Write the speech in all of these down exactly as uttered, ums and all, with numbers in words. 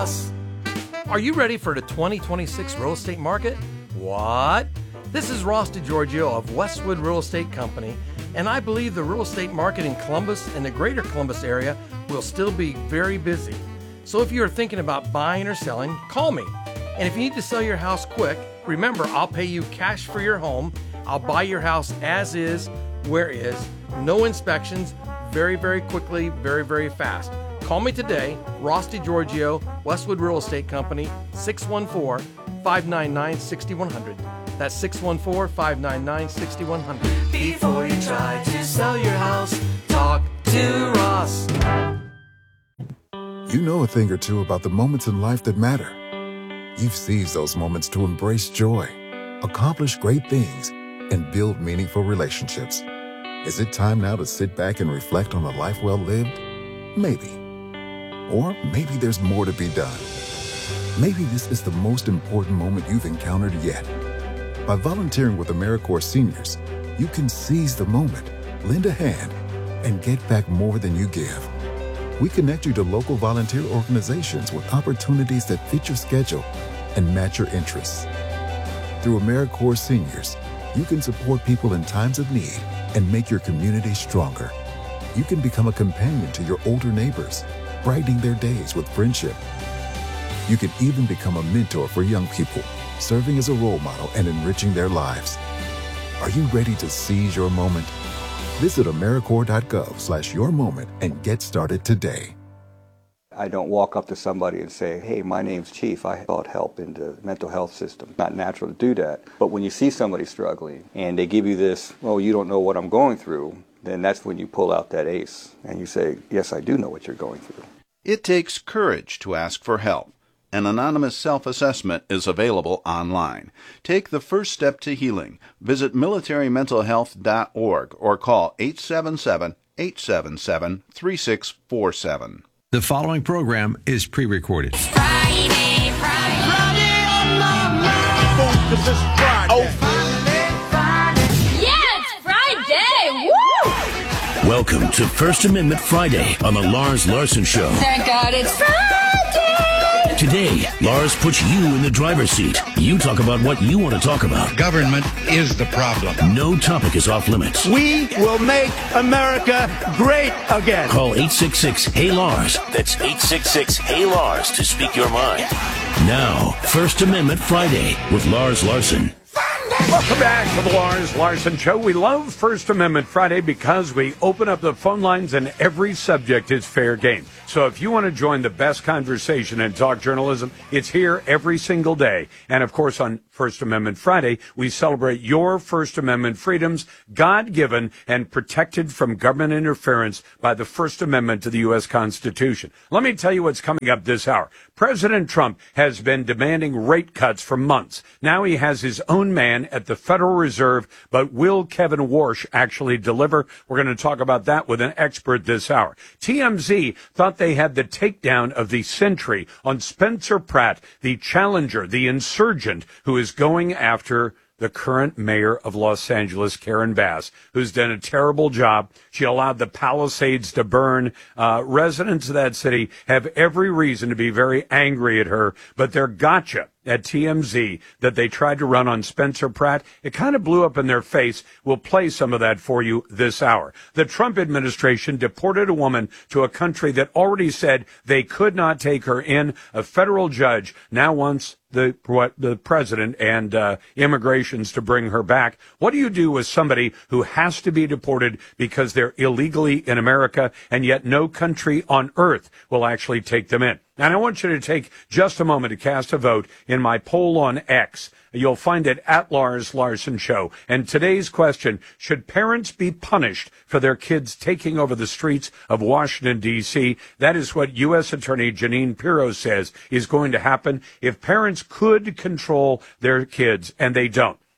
Ross. Are you ready for the twenty twenty-six real estate market? What? This is Ross DiGiorgio of Westwood Real Estate Company, and I believe the real estate market in Columbus and the greater Columbus area will still be very busy. So if you are thinking about buying or selling, call me. And if you need to sell your house quick, remember, I'll pay you cash for your home. I'll buy your house as is, where is, no inspections, very, very quickly, very, very fast. Call me today, Ross DiGiorgio, Westwood Real Estate Company, six one four, five nine nine, six one zero zero. That's six one four, five nine nine, six one zero zero. Before you try to sell your house, talk to Ross. You know a thing or two about the moments in life that matter. You've seized those moments to embrace joy, accomplish great things, and build meaningful relationships. Is it time now to sit back and reflect on a life well lived? Maybe. Or maybe there's more to be done. Maybe this is the most important moment you've encountered yet. By volunteering with AmeriCorps Seniors, you can seize the moment, lend a hand, and get back more than you give. We connect you to local volunteer organizations with opportunities that fit your schedule and match your interests. Through AmeriCorps Seniors, you can support people in times of need and make your community stronger. You can become a companion to your older neighbors, brightening their days with friendship. You can even become a mentor for young people, serving as a role model and enriching their lives. Are you ready to seize your moment? Visit AmeriCorps.gov slash your moment and get started today. I don't walk up to somebody and say, hey, my name's Chief. I sought help in the mental health system. Not natural to do that. But when you see somebody struggling and they give you this, well, you don't know what I'm going through, then that's when you pull out that ace and you say, yes, I do know what you're going through. It takes courage to ask for help. An anonymous self-assessment is available online. Take the first step to healing. Visit military mental health dot org or call eight seven seven, eight seven seven, three six four seven. The following program is pre-recorded. Friday, Friday, Friday on my mind. Because it's Friday. Oh, Friday, Friday. Yeah, it's Friday. Woo! Welcome to First Amendment Friday on the Lars Larson Show. Thank God it's Friday. Today, Lars puts you in the driver's seat. You talk about what you want to talk about. Government is the problem. No topic is off limits. We will make America great again. Call eight six six, H E Y, Lars. That's eight six six, H E Y, Lars to speak your mind. Now, First Amendment Friday with Lars Larson. Welcome back to the Lars Larson Show. We love First Amendment Friday because we open up the phone lines and every subject is fair game. So if you want to join the best conversation in talk journalism, it's here every single day. And of course, on First Amendment Friday, we celebrate your First Amendment freedoms, God-given and protected from government interference by the First Amendment to the U S Constitution. Let me tell you what's coming up this hour. President Trump has been demanding rate cuts for months. Now he has his own man at the Federal Reserve, but will Kevin Warsh actually deliver? We're going to talk about that with an expert this hour. T M Z thought they had the takedown of the century on Spencer Pratt, the challenger, the insurgent who is going after the current mayor of Los Angeles, Karen Bass, who's done a terrible job. She allowed the Palisades to burn. Uh, residents of that city have every reason to be very angry at her, but their gotcha at T M Z that they tried to run on Spencer Pratt, it kind of blew up in their face. We'll play some of that for you this hour. The Trump administration deported a woman to a country that already said they could not take her in. A federal judge now wants the what, the president and uh, immigrations to bring her back. What do you do with somebody who has to be deported because they're illegally in America and yet no country on earth will actually take them in? And I want you to take just a moment to cast a vote in my poll on X. You'll find it at Lars Larson Show. And today's question, should parents be punished for their kids taking over the streets of Washington, D C? That is what U S Attorney Jeanine Pirro says is going to happen if parents could control their kids, and they don't.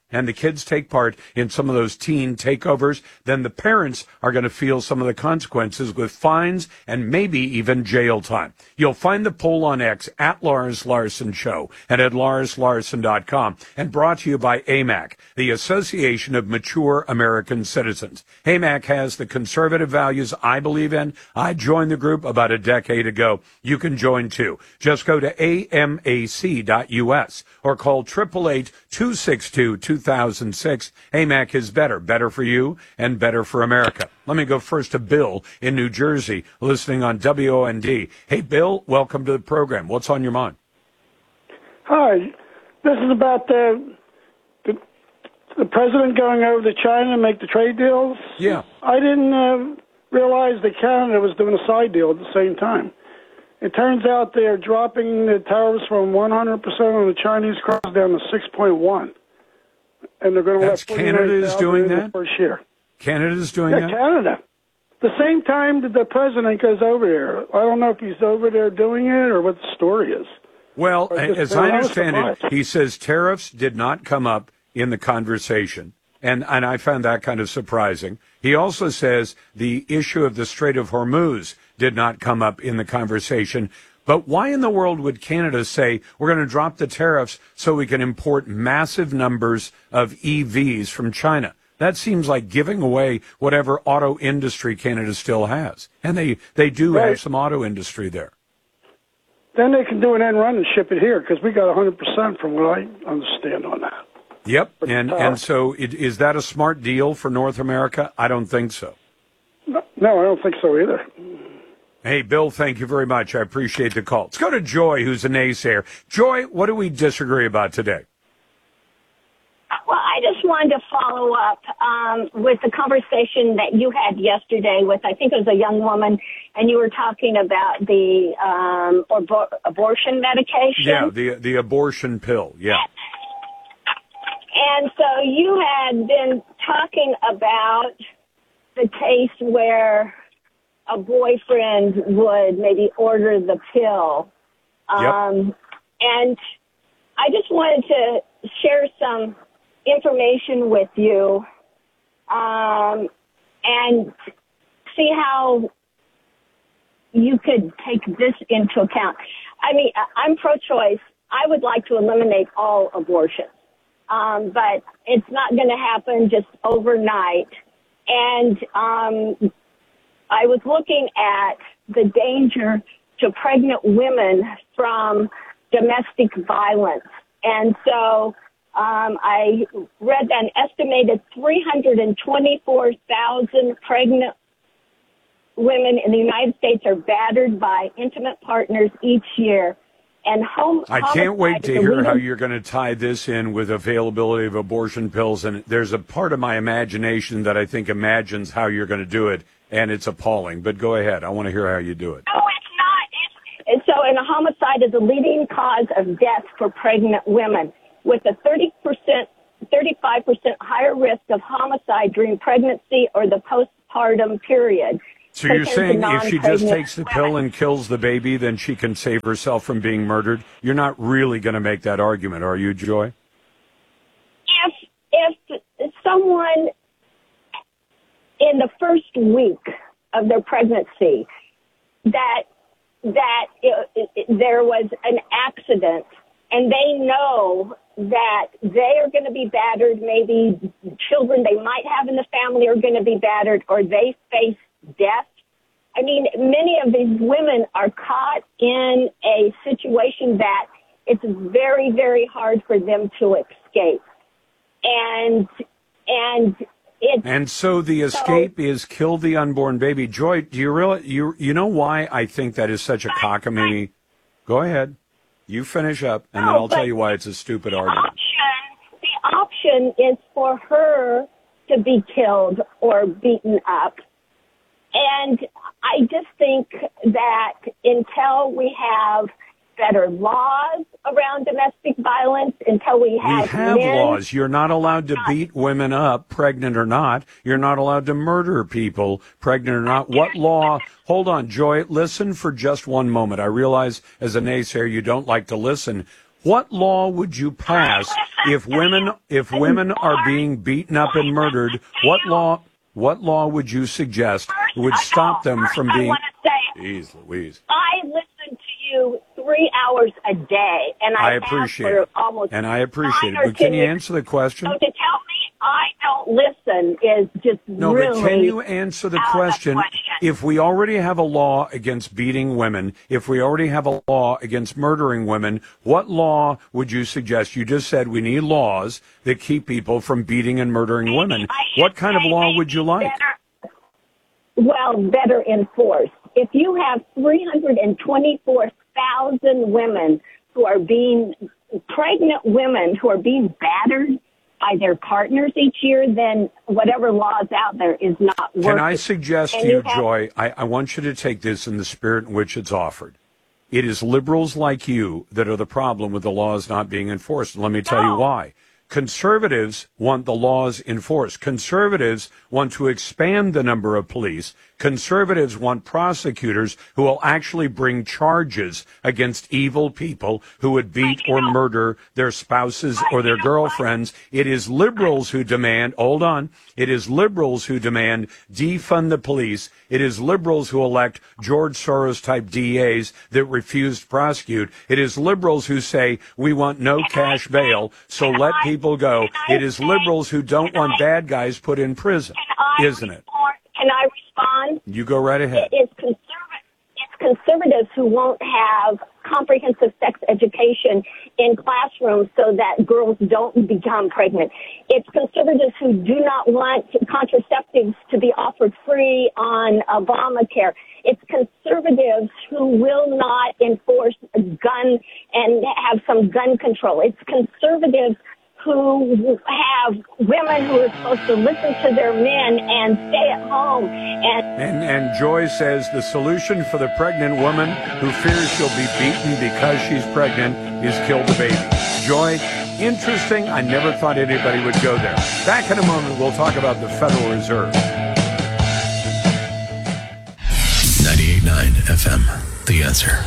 and the kids take part in some of those teen takeovers, then the parents are going to feel some of the consequences with fines and maybe even jail time. You'll find the poll on X at Lars Larson Show and at lars larson dot com, and brought to you by A M A C, the Association of Mature American Citizens. A M A C has the conservative values I believe in. I joined the group about a decade ago. You can join too. Just go to A M A C dot U S or call eight eight eight, two six two, two thousand six. A M A C is better, better for you and better for America. Let me go first to Bill in New Jersey, listening on W O N D. Hey, Bill, welcome to the program. What's on your mind? Hi. This is about the, the, the president going over to China to make the trade deals. Yeah. I didn't uh, realize that Canada was doing a side deal at the same time. It turns out they're dropping the tariffs from one hundred percent on the Chinese cars down to six point one. And they're going to That's let Canada is doing that? the first year. Canada's doing yeah, that? Canada. The same time that the president goes over there. I don't know if he's over there doing it or what the story is. Well, just, as I understand it, he says tariffs did not come up in the conversation, and, and I found that kind of surprising. He also says the issue of the Strait of Hormuz did not come up in the conversation. But why in the world would Canada say we're going to drop the tariffs so we can import massive numbers of E Vs from China? That seems like giving away whatever auto industry Canada still has. And they, they do right. have some auto industry there. Then they can do an end run and ship it here because we got one hundred percent from what I understand on that. Yep, and and so it, is that a smart deal for North America? I don't think so. No, no, I don't think so either. Hey, Bill, thank you very much. I appreciate the call. Let's go to Joy, who's a naysayer. Joy, what do we disagree about today? Well, I just wanted to follow up um, with the conversation that you had yesterday with, I think it was a young woman, and you were talking about the um, abor- abortion medication. Yeah, the the abortion pill, yeah. And so you had been talking about the case where a boyfriend would maybe order the pill. Um, yep. And I just wanted to share some information with you um, and see how you could take this into account. I mean, I'm pro-choice. I would like to eliminate all abortions, um, but it's not going to happen just overnight. And um, I was looking at the danger to pregnant women from domestic violence. And so Um, I read that an estimated three hundred twenty-four thousand pregnant women in the United States are battered by intimate partners each year. And home I can't wait to hear how you're going to tie this in with availability of abortion pills. And there's a part of my imagination that I think imagines how you're going to do it, and it's appalling. But go ahead. I want to hear how you do it. No, it's not. It's, and so, and a homicide is the leading cause of death for pregnant women, with a thirty percent, thirty-five percent higher risk of homicide during pregnancy or the postpartum period. So you're saying if she just takes the pill and kills the baby, then she can save herself from being murdered? You're not really going to make that argument, are you, Joy? If if someone in the first week of their pregnancy that that it, it, there was an accident, and they know that they are going to be battered, maybe children they might have in the family are going to be battered, or they face death. I mean, many of these women are caught in a situation that it's very, very hard for them to escape. And, and it's... And so the escape so, is kill the unborn baby. Joy, do you realize, you, you know why I think that is such a cockamamie? Go ahead. You finish up, and no, then I'll tell you why it's a stupid the argument. Option, the option is for her to be killed or beaten up. And I just think that until we have better laws around domestic violence, until we have We have men, laws. You're not allowed to beat women up, pregnant or not. You're not allowed to murder people, pregnant or not. What law? Hold on, Joy. Listen for just one moment. I realize as a naysayer you don't like to listen. What law would you pass if women if women are being beaten up and murdered? What law what law would you suggest would stop them from being? Jeez Louise. I listen to you three hours a day, and I, I appreciate for it, almost and I appreciate it. But can you answer the question? So to tell me I don't listen is just No, really but can you answer the question? question? If we already have a law against beating women, if we already have a law against murdering women, what law would you suggest? You just said we need laws that keep people from beating and murdering maybe women. What kind of law would you like? Better, well, better enforced. If you have three hundred twenty-four thousand women who are being, pregnant women who are being battered by their partners each year, then whatever law is out there is not working. Can I suggest and to you, you have, Joy, I, I want you to take this in the spirit in which it's offered. It is liberals like you that are the problem with the laws not being enforced. And let me tell no. you why. Conservatives want the laws enforced. Conservatives want to expand the number of police. Conservatives want prosecutors who will actually bring charges against evil people who would beat or murder their spouses or their girlfriends. It is liberals who demand, hold on, it is liberals who demand defund the police. It is liberals who elect George Soros-type D As that refuse to prosecute. It is liberals who say we want no cash bail, so let people go. It is liberals who don't want bad guys put in prison, isn't it? Can I respond? You go right ahead. It's conservative. It's conservatives who won't have comprehensive sex education in classrooms so that girls don't become pregnant. It's conservatives who do not want contraceptives to be offered free on Obamacare. It's conservatives who will not enforce gun and have some gun control. It's conservatives who have women who are supposed to listen to their men and stay at home. And, and and Joy says the solution for the pregnant woman who fears she'll be beaten because she's pregnant is kill the baby. Joy, interesting. I never thought anybody would go there. Back in a moment, we'll talk about the Federal Reserve. ninety-eight point nine F M, The Answer.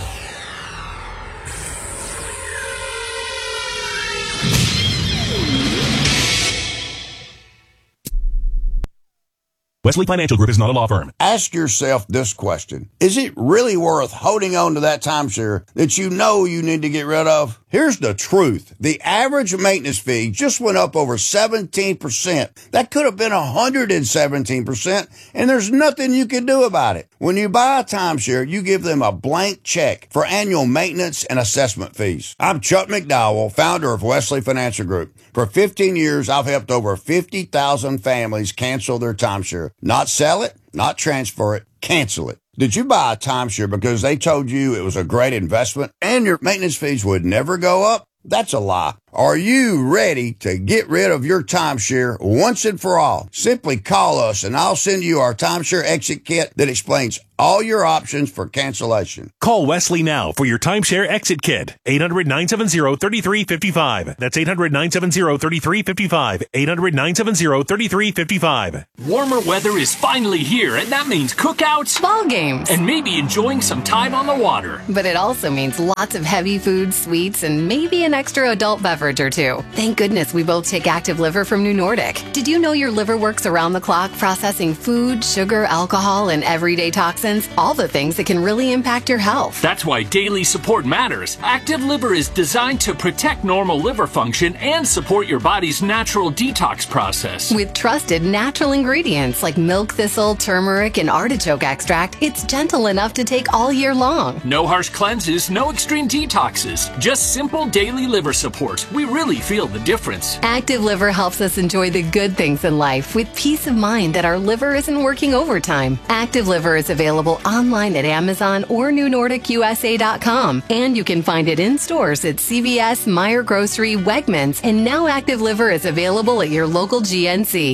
Wesley Financial Group is not a law firm. Ask yourself this question. Is it really worth holding on to that timeshare that you know you need to get rid of? Here's the truth. The average maintenance fee just went up over seventeen percent. That could have been one hundred seventeen percent, and there's nothing you can do about it. When you buy a timeshare, you give them a blank check for annual maintenance and assessment fees. I'm Chuck McDowell, founder of Wesley Financial Group. For fifteen years, I've helped over fifty thousand families cancel their timeshare. Not sell it, not transfer it, cancel it. Did you buy a timeshare because they told you it was a great investment and your maintenance fees would never go up? That's a lie. Are you ready to get rid of your timeshare once and for all? Simply call us and I'll send you our timeshare exit kit that explains all your options for cancellation. Call Wesley now for your timeshare exit kit. eight hundred, nine seven zero, three three five five. That's eight hundred, nine seven zero, three three five five. eight hundred, nine seven zero, three three five five. Warmer weather is finally here, and that means cookouts, ball games, and maybe enjoying some time on the water. But it also means lots of heavy foods, sweets, and maybe an extra adult beverage or two. Thank goodness we both take Active Liver from New Nordic. Did you know your liver works around the clock processing food, sugar, alcohol, and everyday toxins? All the things that can really impact your health. That's why daily support matters. Active Liver is designed to protect normal liver function and support your body's natural detox process. With trusted natural ingredients like milk thistle, turmeric, and artichoke extract, it's gentle enough to take all year long. No harsh cleanses, no extreme detoxes, just simple daily liver support. We really feel the difference. Active Liver helps us enjoy the good things in life with peace of mind that our liver isn't working overtime. Active Liver is available online at Amazon or new nordic u s a dot com, and you can find it in stores at C V S, Meijer Grocery, Wegmans, and now Active Liver is available at your local G N C.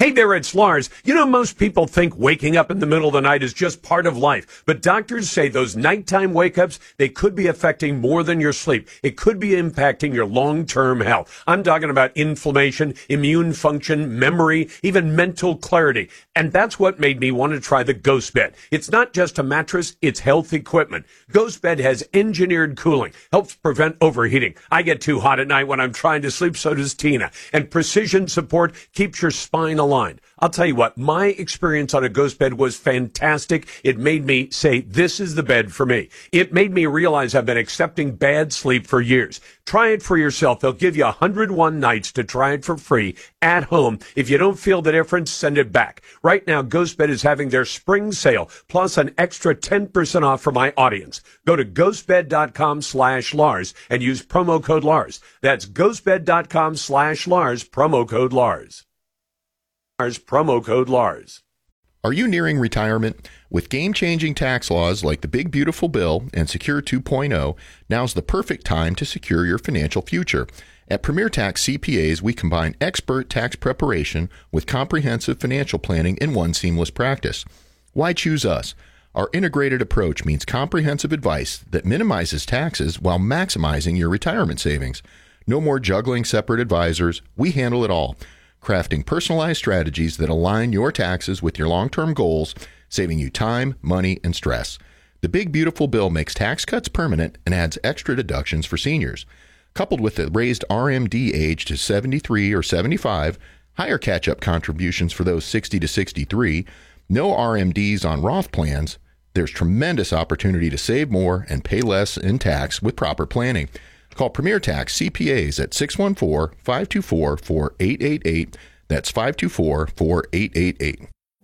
Hey there, it's Lars. You know, most people think waking up in the middle of the night is just part of life. But doctors say those nighttime wake-ups, they could be affecting more than your sleep. It could be impacting your long-term health. I'm talking about inflammation, immune function, memory, even mental clarity. And that's what made me want to try the Ghost Bed. It's not just a mattress, it's health equipment. Ghost Bed has engineered cooling, helps prevent overheating. I get too hot at night when I'm trying to sleep, so does Tina. And precision support keeps your spine aligned. I'll tell you what, my experience on a Ghost Bed was fantastic. It made me say, this is the bed for me. It made me realize I've been accepting bad sleep for years. Try it for yourself. They'll give you one hundred one nights to try it for free at home. If you don't feel the difference, send it back. Right now, Ghost Bed is having their spring sale, plus an extra ten percent off for my audience. Go to ghostbed.com slash Lars and use promo code Lars. That's ghostbed.com slash Lars, promo code Lars. Lars, promo code Lars. Are you nearing retirement? With game-changing tax laws like the Big Beautiful Bill and Secure two point oh, now's the perfect time to secure your financial future. At Premier Tax C P As, we combine expert tax preparation with comprehensive financial planning in one seamless practice. Why choose us? Our integrated approach means comprehensive advice that minimizes taxes while maximizing your retirement savings. No more juggling separate advisors. We handle it all, crafting personalized strategies that align your taxes with your long-term goals, saving you time, money, and stress. The Big Beautiful Bill makes tax cuts permanent and adds extra deductions for seniors. Coupled with the raised R M D age to seventy-three or seventy-five, higher catch-up contributions for those sixty to sixty-three, no R M Ds on Roth plans, there's tremendous opportunity to save more and pay less in tax with proper planning. Call Premier Tax C P As at six one four, five two four, four eight eight eight. That's five two four, four eight eight eight.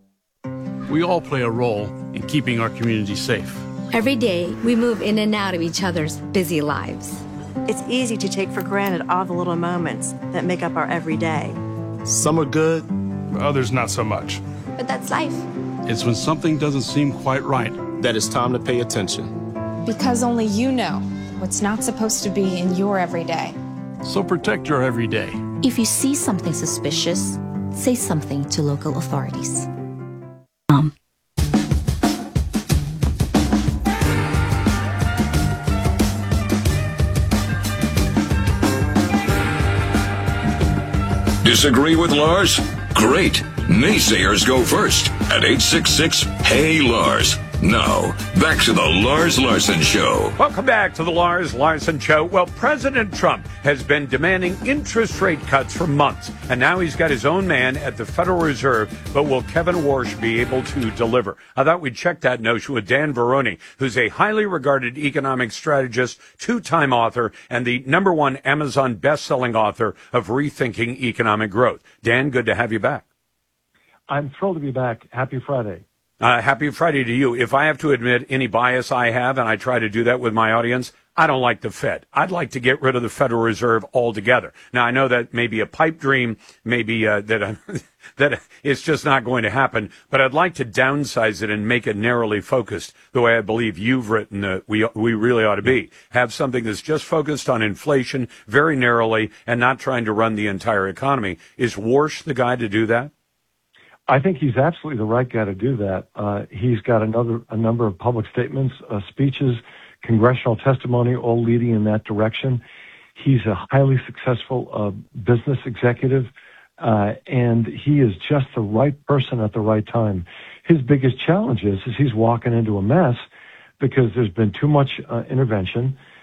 We all play a role in keeping our community safe. Every day, we move in and out of each other's busy lives. It's easy to take for granted all the little moments that make up our everyday. Some are good, others not so much. But that's life. It's when something doesn't seem quite right that it's time to pay attention. Because only you know what's not supposed to be in your everyday. So protect your everyday. If you see something suspicious, say something to local authorities. Um. Disagree with Lars? Great. Naysayers go first at eight six six, Hey Lars. Now, back to the Lars Larson Show. Welcome back to the Lars Larson Show. Well, President Trump has been demanding interest rate cuts for months, and now he's got his own man at the Federal Reserve. But will Kevin Warsh be able to deliver? I thought we'd check that notion with Dan Baroni, who's a highly regarded economic strategist, two-time author, and the number one Amazon best-selling author of Rethinking Economic Growth. Dan, good to have you back. I'm thrilled to be back. Happy Friday. Uh, happy Friday to you. If I have to admit any bias I have, and I try to do that with my audience, I don't like the Fed. I'd like to get rid of the Federal Reserve altogether. Now, I know that may be a pipe dream, maybe uh, that uh, that it's just not going to happen, but I'd like to downsize it and make it narrowly focused the way I believe you've written uh, we we really ought to be. Have something that's just focused on inflation very narrowly and not trying to run the entire economy. Is Warsh the guy to do that? I think he's absolutely the right guy to do that. Uh, he's got another a number of public statements, uh, speeches, congressional testimony, all leading in that direction. He's a highly successful uh, business executive, uh, and he is just the right person at the right time. His biggest challenge is, is he's walking into a mess because there's been too much uh, intervention.